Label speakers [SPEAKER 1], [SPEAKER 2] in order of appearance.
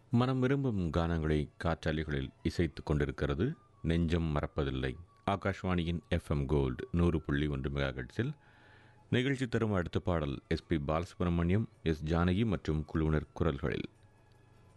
[SPEAKER 1] மனம் விரும்பும் கானங்களை காற்றாலைகளில் இசைத்து கொண்டிருக்கிறது நெஞ்சம் மறப்பதில்லை. ஆகாஷ்வாணியின் FM கோல்டு 100.1 மெகாஹெர்ட்ஸில் நிகழ்ச்சி தரும் அடுத்த பாடல் SP பாலசுப்ரமணியம், S ஜானகி மற்றும் குழுவினர் குரல்களில்.